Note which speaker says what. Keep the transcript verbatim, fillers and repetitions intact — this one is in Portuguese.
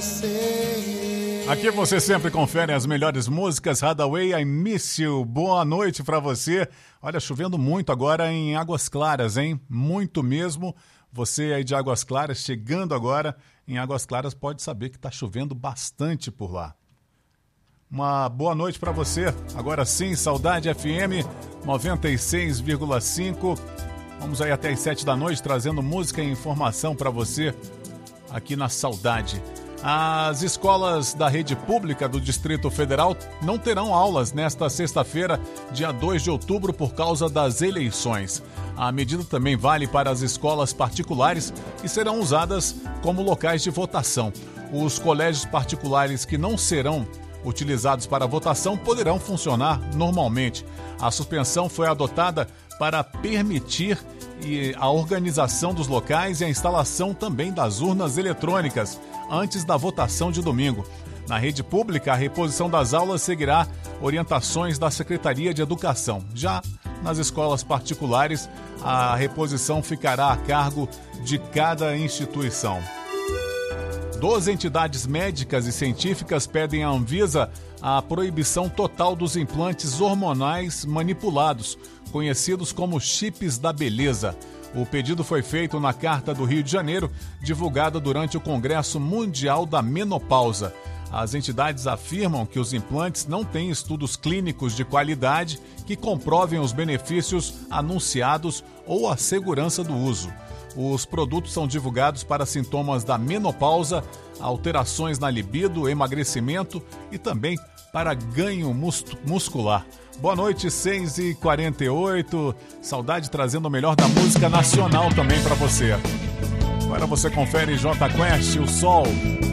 Speaker 1: Aqui você sempre confere as melhores músicas. Hadaway, I Miss You. Boa noite pra você. Olha, chovendo muito agora em Águas Claras, hein? Muito mesmo. Você aí de Águas Claras, chegando agora em Águas Claras, pode saber que tá chovendo bastante por lá. Uma boa noite pra você. Agora sim, Saudade F M noventa e seis vírgula cinco. Vamos aí até as sete da noite trazendo música e informação pra você aqui na Saudade. As escolas da rede pública do Distrito Federal não terão aulas nesta sexta-feira, dia dois de outubro, por causa das eleições. A medida também vale para as escolas particulares, que serão usadas como locais de votação. Os colégios particulares que não serão utilizados para votação poderão funcionar normalmente. A suspensão foi adotada para permitir a organização dos locais e a instalação também das urnas eletrônicas antes da votação de domingo. Na rede pública, a reposição das aulas seguirá orientações da Secretaria de Educação. Já nas escolas particulares, a reposição ficará a cargo de cada instituição. Doze entidades médicas e científicas pedem à Anvisa a proibição total dos implantes hormonais manipulados, conhecidos como chips da beleza. O pedido foi feito na Carta do Rio de Janeiro, divulgada durante o Congresso Mundial da Menopausa. As entidades afirmam que os implantes não têm estudos clínicos de qualidade que comprovem os benefícios anunciados ou a segurança do uso. Os produtos são divulgados para sintomas da menopausa, alterações na libido, emagrecimento e também para ganho mus- muscular. Boa noite, seis e quarenta e oito. Saudade trazendo o melhor da música nacional também para você. Agora você confere Jota Quest, O Sol.